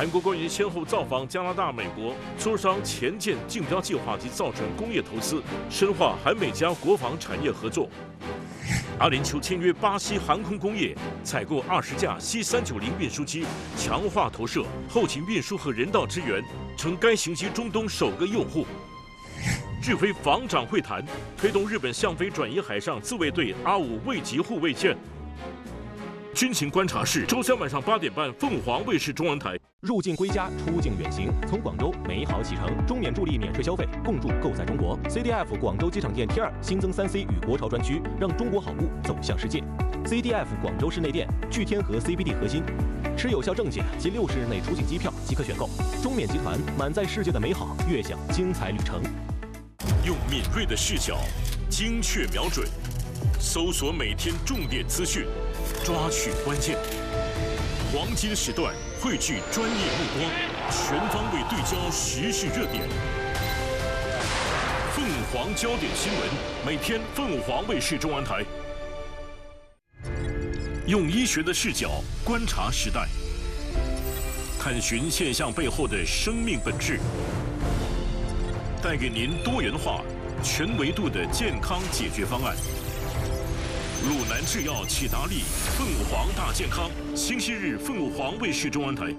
韩国官员先后造访加拿大、美国，磋商前舰竞标计划及造船工业投资，深化韩美加国防产业合作。阿联酋签约巴西航空工业，采购20架 C390运输机，强化投射、后勤运输和人道支援，成该型机中东首个用户。日菲防长会谈推动日本向非转移海上自卫队阿5卫级护卫舰。军情观察室周三晚上8点半，凤凰卫视中文台。 入境归家，出境远行，从广州美好启程，中免助力免税消费，共筑购在中国。CDF 广州机场店 T2新增3C 与国潮专区，让中国好物走向世界。CDF 广州市内店聚天河 CBD 核心，持有效证件及60日内出境机票即可选购。中免集团满载世界的美好，悦享精彩旅程。 用敏锐的视角，精确瞄准，搜索每天重点资讯，抓取关键。黄金时段汇聚专业目光，全方位对焦时事热点。凤凰焦点新闻，每天凤凰卫视中文台。用医学的视角观察时代，探寻现象背后的生命本质，带给您多元化、全维度的健康解决方案。鲁南制药启达利凤凰大健康，星期日凤凰卫视中文台。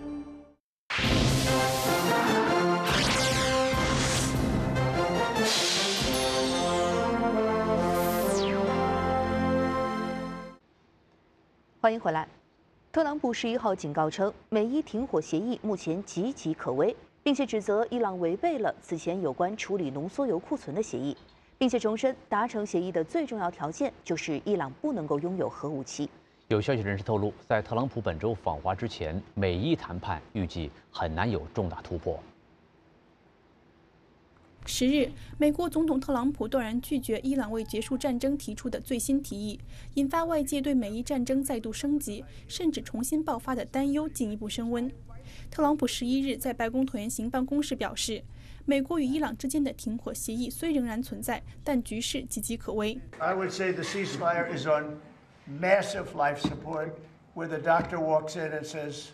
欢迎回来。特朗普11号警告称，美伊停火协议目前岌岌可危，并且指责伊朗违背了此前有关处理浓缩铀库存的协议。并且重申，达成协议的最重要条件就是伊朗不能够拥有核武器。 有消息人士透露，在特朗普本周访华之前，美伊谈判预计很难有重大突破。 10日，美国总统特朗普断然拒绝伊朗为结束战争提出的最新提议，引发外界对美伊战争再度升级，甚至重新爆发的担忧进一步升温。特朗普11日在白宫椭圆形办公室表示，美国与伊朗之间的停火协议虽仍然存在，但局势岌岌可危。 I would say the ceasefire is on massive life support, where the doctor walks in and says,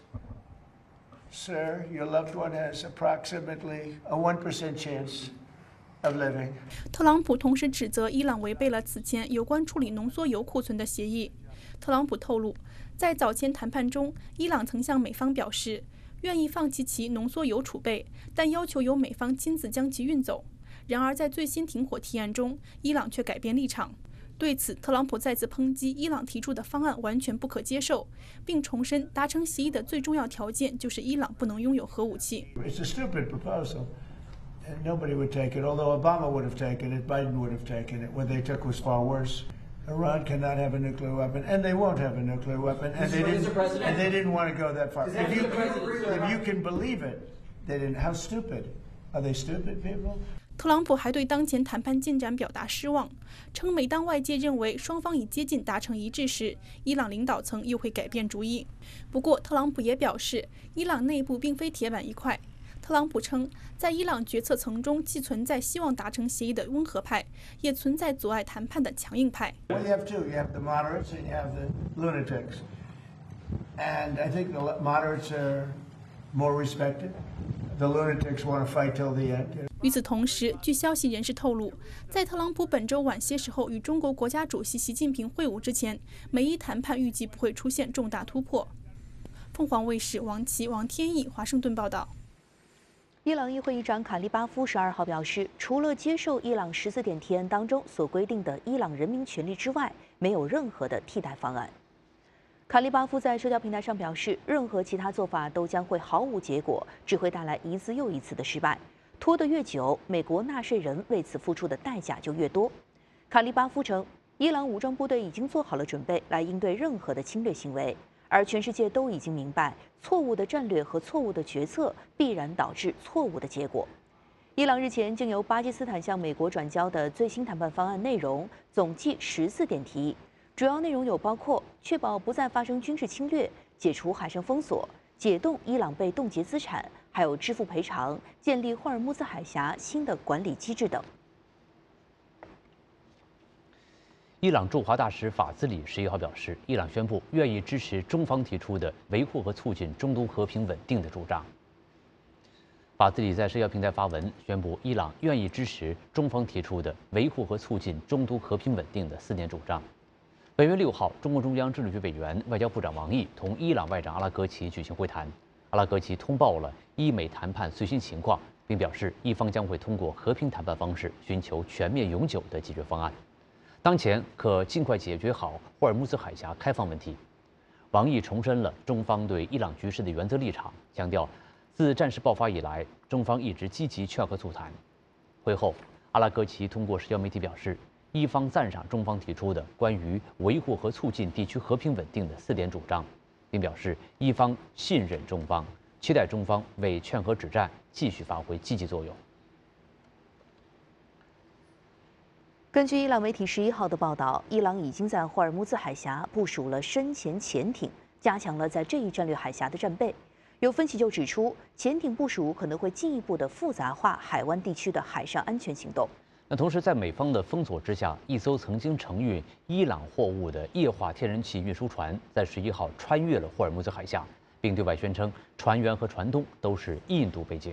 "Sir, your loved one has approximately a 1% chance of living." 特朗普同时指责伊朗违背了此前有关处理浓缩铀库存的协议。特朗普透露，在早前谈判中，伊朗曾向美方表示，愿意放弃其浓缩铀储备，但要求由美方亲自将其运走。然而，在最新停火提案中，伊朗却改变立场。对此，特朗普再次抨击伊朗提出的方案完全不可接受，并重申达成协议的最重要条件就是伊朗不能拥有核武器。 It's a stupid proposal, and nobody would take it. Although Obama would have taken it, Biden would have taken it. What they took was far worse. Iran cannot have a nuclear weapon, and they won't have a nuclear weapon, and they didn't want to go that far. If you can believe it, they didn't. How stupid? Are they stupid people? 特朗普还对当前谈判进展表达失望，称每当外界认为双方已接近达成一致时，伊朗领导层又会改变主意。不过，特朗普也表示，伊朗内部并非铁板一块。特朗普称，在伊朗决策层中，既存在希望达成协议的温和派，也存在阻碍谈判的强硬派。 Well, you have two. You have the moderates and you have the lunatics. And I think the moderates are more respected. The lunatics want to fight till the end. 与此同时，据消息人士透露，在特朗普本周晚些时候与中国国家主席习近平会晤之前，美伊谈判预计不会出现重大突破。凤凰卫视王琦、王天意华盛顿报道。 伊朗议会议长卡利巴夫12号表示，除了接受伊朗14点提案当中所规定的伊朗人民权利之外，没有任何的替代方案。卡利巴夫在社交平台上表示，任何其他做法都将会毫无结果，只会带来一次又一次的失败。拖得越久，美国纳税人为此付出的代价就越多。卡利巴夫称，伊朗武装部队已经做好了准备来应对任何的侵略行为。而全世界都已经明白，错误的战略和错误的决策必然导致错误的结果。伊朗日前经由巴基斯坦向美国转交的最新谈判方案内容，总计14点提议，主要内容有包括确保不再发生军事侵略、解除海上封锁、解冻伊朗被冻结资产，还有支付赔偿、建立霍尔木兹海峡新的管理机制等。 伊朗驻华大使法兹里11号表示，伊朗宣布愿意支持中方提出的维护和促进中东和平稳定的主张。 把自己在社交平台发文，宣布伊朗愿意支持中方提出的维护和促进中东和平稳定的4点主张。本月6号，中共中央政治局委员、外交部长王毅同伊朗外长阿拉格齐举行会谈。阿拉格齐通报了伊美谈判最新情况，并表示伊方将会通过和平谈判方式寻求全面永久的解决方案。当前可尽快解决好霍尔木兹海峡开放问题。王毅重申了中方对伊朗局势的原则立场，强调自战事爆发以来，中方一直积极劝和促谈。会后，阿拉格齐通过社交媒体表示，伊方赞赏中方提出的关于维护和促进地区和平稳定的4点主张，并表示伊方信任中方，期待中方为劝和止战继续发挥积极作用。 根据伊朗媒体11号的报道，伊朗已经在霍尔木兹海峡部署了深潜潜艇，加强了在这一战略海峡的战备。有分析就指出，潜艇部署可能会进一步的复杂化海湾地区的海上安全行动。 那同时，在美方的封锁之下，一艘曾经承运伊朗货物的液化天然气运输船在11号穿越了霍尔木兹海峡，并对外宣称船员和船东都是印度背景。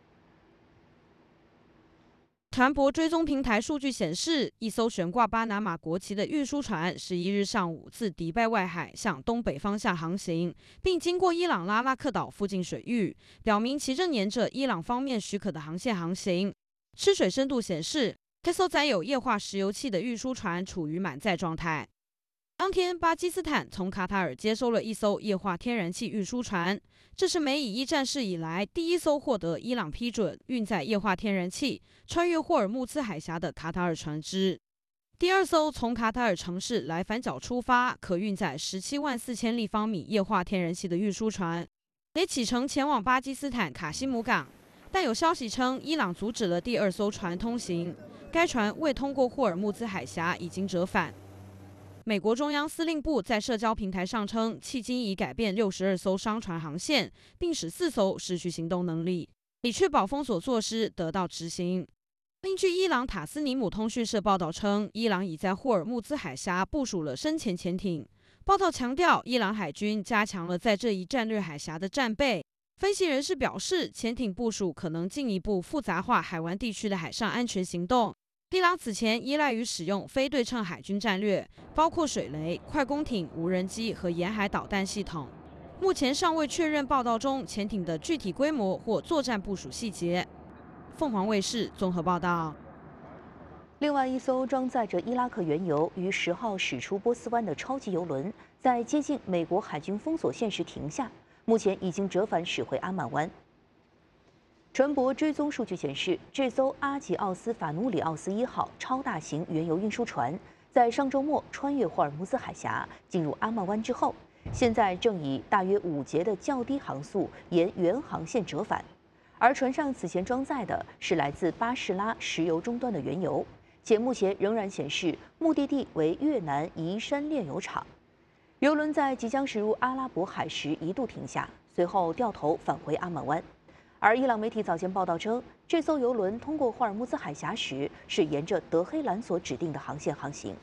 船舶追踪平台数据显示，一艘悬挂巴拿马国旗的运输船11日上午自迪拜外海向东北方向航行，并经过伊朗拉拉克岛附近水域，表明其正沿着伊朗方面许可的航线航行。吃水深度显示，这艘载有液化石油气的运输船处于满载状态。当天，巴基斯坦从卡塔尔接收了一艘液化天然气运输船，这是美以一战事以来第一艘获得伊朗批准运载液化天然气穿越霍尔木兹海峡的卡塔尔船只。第2艘从卡塔尔城市莱凡角出发，可运载174000立方米液化天然气的运输船，得启程前往巴基斯坦卡西姆港。但有消息称，伊朗阻止了第2艘船通行，该船未通过霍尔木兹海峡，已经折返。美国中央司令部在社交平台上称，迄今已改变62艘商船航线，并使4艘失去行动能力，以确保封锁措施得到执行。另据伊朗塔斯尼姆通讯社报道称，伊朗已在霍尔木兹海峡部署了深潜潜艇。报道强调，伊朗海军加强了在这一战略海峡的战备。分析人士表示，潜艇部署可能进一步复杂化海湾地区的海上安全行动。伊朗此前依赖于使用非对称海军战略，包括水雷、快攻艇、无人机和沿海导弹系统。目前尚未确认报道中潜艇的具体规模或作战部署细节。凤凰卫视综合报道。 另外一艘装载着伊拉克原油于10号驶出波斯湾的超级油轮，在接近美国海军封锁线时停下，目前已经折返驶回阿曼湾。船舶追踪数据显示，这艘阿吉奥斯法努里奥斯1号超大型原油运输船在上周末穿越霍尔木兹海峡进入阿曼湾之后，现在正以大约5节的较低航速沿原航线折返。而船上此前装载的是来自巴士拉石油终端的原油，且目前仍然显示目的地为越南宜山炼油厂。油轮在即将驶入阿拉伯海时一度停下，随后掉头返回阿曼湾。而伊朗媒体早前报道称，这艘油轮通过霍尔木兹海峡时是沿着德黑兰所指定的航线航行。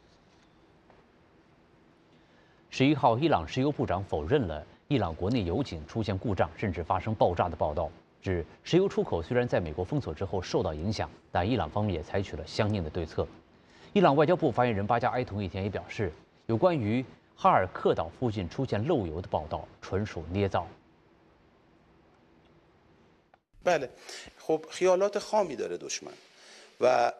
11号，伊朗石油部长否认了伊朗国内油井出现故障甚至发生爆炸的报道，指石油出口虽然在美国封锁之后受到影响，但伊朗方面也采取了相应的对策。伊朗外交部发言人巴加埃同一天也表示，有关于哈尔克岛附近出现漏油的报道纯属捏造。 بله خب خیالات خامی داره دشمن و